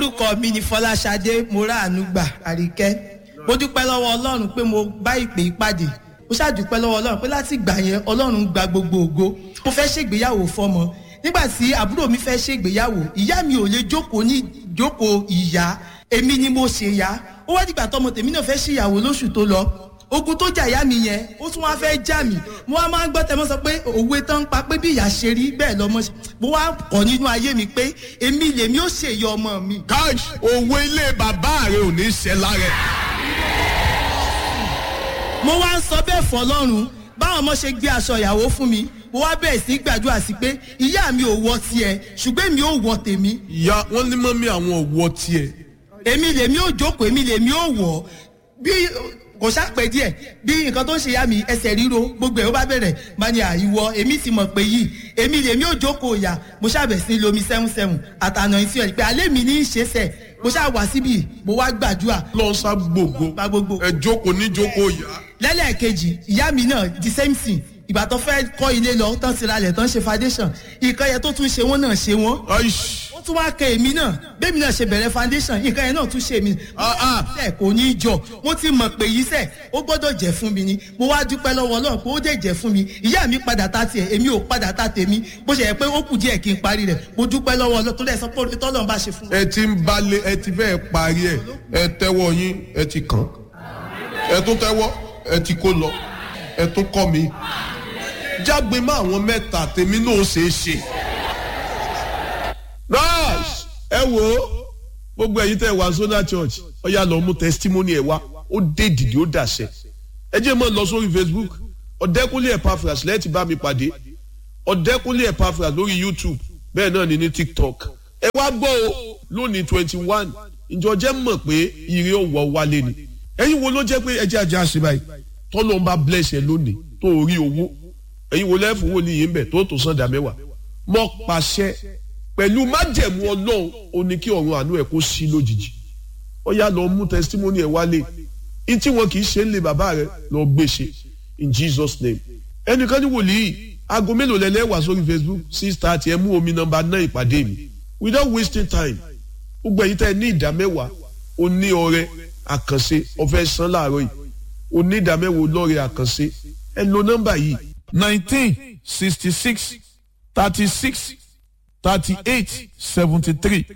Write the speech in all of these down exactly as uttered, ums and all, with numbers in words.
orúkọ mi ni Fọláṣadé Moráànúgbà Àríkẹ́. Mo dúpẹ́ lọ́wọ́ Ọlọ́run pé mo bá ìpè ìpàdé. Mo ṣàdúpẹ́ lọ́wọ́ Ọlọ́run pé láti ìgbà yẹn Ọlọ́run gba gbogbo ògo. Mo fẹ́ ṣègbéyàwó fọ́mọ. Nígbà tí àbúrò mi fẹ́ ṣègbéyàwó, ìyá mi ò lè jókòó ní jókòó ìyá. Èmi ni mo ṣe ìyá. Ó wá dìgbà tọmọ tèmi náà fẹ́ ṣèyàwó lóṣù tó lọ. Ogun tó jà ìyá mi yẹn, ó tún wá fẹ́ jà mí. Mo wá máa ń gbọ́ tẹmọ́ sọ pé òwe tán ń pa pé bí ìyá ṣe rí bẹ́ẹ̀ lọ́mọ ṣe. Mo wá kọ́ nínú ayé mi pé èmi lèmi ó ṣèyọ ọmọ mi. káàj òwe ilé bàbá rẹ ò ní ṣẹ lára. Mo wá ń sọ bẹ́ẹ̀ fọ́lọ́run báwọn ọmọ ṣe gbé aṣọ ìyàwó fún mi. Mo wá bẹ̀rẹ̀ sí gbàdúrà sí pé ìyá mi ò wọ tiẹ̀ ṣùgbọ́n èmi ò wọ tèmi. ìyá wọn ní mọ́mí àwọn òwò tiẹ̀. Èmi lèmi ò jókòó èmi lèmi ò wọ̀ bí kò ṣàpẹ́ díẹ̀ bí nǹkan tó ń ṣe yá mi ẹsẹ̀ ríro gbogbo ẹ̀ ó bá bẹ̀rẹ̀ máa ní àìwọ èmi ti mọ̀ pé yìí èmi lèmi ò jókòó yà mo ṣàbẹ̀ sí lomi sẹ́hún sẹ́hún àtànà ìsìn ẹ̀ pé alẹ́ mi ní í ṣe sẹ̀ mo ṣáà wá síbi mo wá gbàdúrà. lọ sá gbogbo ẹ jókòó ní jókòó yá. lẹ́lẹ́kejì ìyá mi náà the same thing ìgbà tó fẹ́ kọ́ ilé lọ tán ti ralẹ̀ tán ṣe foundation nǹkan yẹn tó tún ṣe wọ́n náà ṣe wọ́n. ó tún wá kẹ èmi náà bẹ́ẹ̀mi náà ṣe bẹ̀rẹ̀ foundation nǹkan yẹn náà tún ṣe mí. ṣe kò ní í jọ mo ti mọ̀ pé yìí sẹ̀ ó gbọ́dọ̀ jẹ́ fún mi ni mo wá dúpẹ́ lọ́wọ́ Ọlọ́run pé ó dẹ̀ jẹ́ fún mi ìyá mi padà ta tiẹ̀ èmi ò padà ta tèmi bó ṣe yẹ pé ó kù díẹ̀ kí n parí rẹ̀ mo dúpẹ́ lọ́wọ́ Ọlọ́run tó lẹ̀ sọ pé orí tọ́lọ́run bá ṣe fún mi. ẹ ti ń balẹ̀ ẹ ti fẹ́ parí ẹ ẹ tẹ́wọ́ yín ẹ ti kàn ẹ tún tẹ́wọ́ ẹ ti kó lọ ẹ tún kọ́ mi jágbe mọ́ àwọn mẹ́ta tèmi náà ṣe é ṣe. nurse ẹ wo gbogbo ẹ̀yin tẹ́ wá Zona Church ó yá lọ mú testimony ẹ wá ó dé dìde ó dàṣẹ ẹ jẹ́ mọ́ lọ sórí Facebook Ọ̀dẹ́kúnlé Epaphras lẹ́ẹ̀tì bá mi pàdé Ọ̀dẹ́kúnlé Epaphras lórí YouTube bẹ́ẹ̀ náà ni ní TikTok ẹ wá gbọ́ o lónìí twenty one ìjọ jẹ́ mọ̀ pé ire ọ̀wọ́ wálé ni ẹ̀yin wo ló jẹ́ pé ẹ jẹ́ ajá ṣe báyìí tọ́lọ́ ń bá bless ẹ lónìí tó rí owó ẹ̀yin wo lẹ́fù wo ni yìí ń bẹ̀ tó tó sàn dá mẹ́wàá mọ́ pàṣẹ pẹ̀lú májẹ̀mú Ọlọ́run ó ní kí ọ̀run àánú ẹ̀ kó sí lójijì ó yá lọ mú testimony ẹ̀ wálé ní tí wọn kì í ṣe ń lé bàbá rẹ lọ gbé ṣe in Jesus name ẹnìkan ní wòlíì aago mélòó lẹ́lẹ́ wà sórí Facebook six thirty ẹ mú omi nọ́mbà náà ìpàdé mi without wasting time gbogbo ẹ̀yin tẹ́ ẹ ní ìdá mẹ́wàá ó ní ọrẹ àkànṣe ọ̀fẹ́ san láàárọ̀ yìí ó ní ìdá mẹ́wàá lọ́rẹ àkànṣe ẹ lo nọ́mbà yìí nineteen sixty six thirty six thirty eight seventy three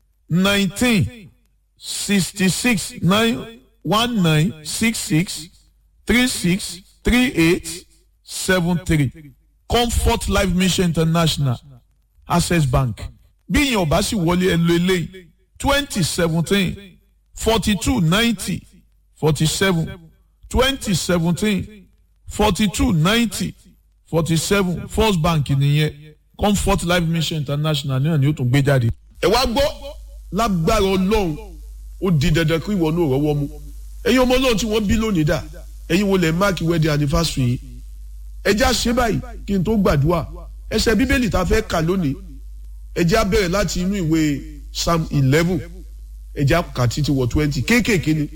nineteen sixty six nine one nine six six three six three eight seven three Comfort Life Mission International Access Bank bí ìyẹn ọba sì wọlé ẹ lo eléyìí twenty seventeen forty two ninety forty seven twenty seventeen forty two ninety forty seven First Bank nìyẹn Comfort Life Mission International náà ni ó tún gbé jáde. ẹ wá gbọ́ lágbára Ọlọ́run ó di dandan kí ìwọ náà rọ́wọ́ mú ẹ̀yin ọmọ Ọlọ́run tí wọ́n bí lónìí dà ẹ̀yin wo lẹ̀ máàkì wedding anniversary yìí ẹ jẹ́ á ṣe báyìí kí n tó gbàdúrà ẹsẹ̀ bíbélì tá a fẹ́ kà lónìí ẹ jẹ́ á bẹ̀rẹ̀ láti inú ìwé Psalm eleven ẹ jẹ́ á kà títí wọ twenty kéékèèké ni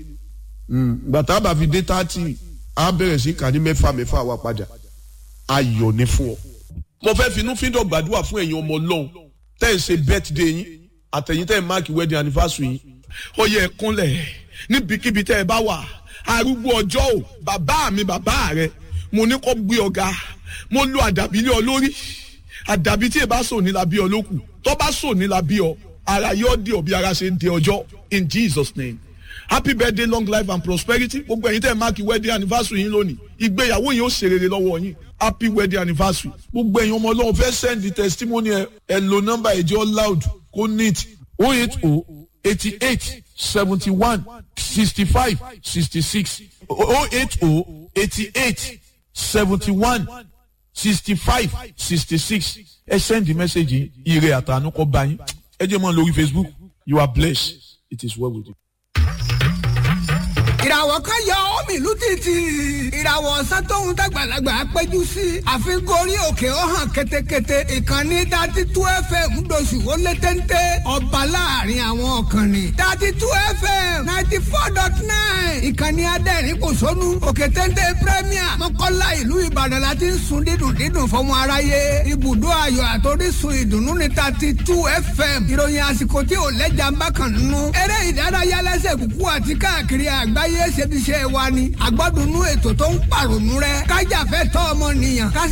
gbàtà bá fi dé thirty á bẹ̀rẹ̀ sí kà ní mẹ́fà mẹ́fà wá padà ayọ̀ ní fún ọ. mo fẹ́ finú fíndọ̀ gbàdúrà fún ẹ̀yin ọmọ Ọlọ́run tẹ́ ẹ̀ ṣe birthday yín àtẹ̀yìn tẹ́ ẹ̀ máàkì wedding anniversary yín. ó yẹ kúnlẹ̀ níbikíbi tẹ́ ẹ bá wà arúgbó ọjọ́ ò bàbá mi bàbá rẹ mo ní kó gbé ọ̀gá mo lo àdàbí lé ọ lórí àdàbí tí ẹ bá sọ ní la bí ọ lókù tó bá sọ ní la bí ọ ara yóò di ọ bí ara ṣe ń di ọjọ́ in Jesus name. Happy birthday, long life and prosperity. Gbogbo ẹ̀yin tẹ́ ẹ máàkì wedding anniversary yín lónìí. Ìgbéyàwó yín ó ṣe rere lọ́wọ́ yín. Happy wedding anniversary. Gbogbo ẹ̀yin ọmọ Ọlọ́run fẹ́ send the testimony ẹ ẹ lo nọ́mbà ẹ̀jẹ̀ loud kó neat oh eight oh eighty eight seventy one sixty five sixty six oh eight oh eighty eight seventy one sixty five sixty six ẹ send the message yìí ire àtàánú kó bá yín ẹ jẹ́ mọ́ lórí Facebook you are blessed it is well with you. ìràwọ̀ kan yọ omi ìlú títì ìràwọ̀ ọ̀sán tóun dàgbàlagbà péjú sí àfikún orí òkè ó hàn ketekete ìkànnì dátí tú fm ńdọ̀sù ó lé téńté ọba láàrin àwọn ọ̀kànnì dátí tú fm ninety four dot nine ìkànnì adẹ́rìn kò sónú òkè téńté premier mọ́kànlá ìlú ìbàdàn láti ń sun dídùn dídùn fọmọ aráyé ibùdó ayọ̀ àtòrísun ìdùnnú ní dátí tú fm ìròyìn àsìkò tí ò lẹ́jà ń bá kàn nínú eré ìdárayá lẹ́sẹ̀ kúkú àti káàkiri àgbáyé ṣebiṣẹ́ wa ni àgbọ́dúnú ètò tó ń pàrònú rẹ kájàfẹ́ tọ́ ọmọnìyàn ká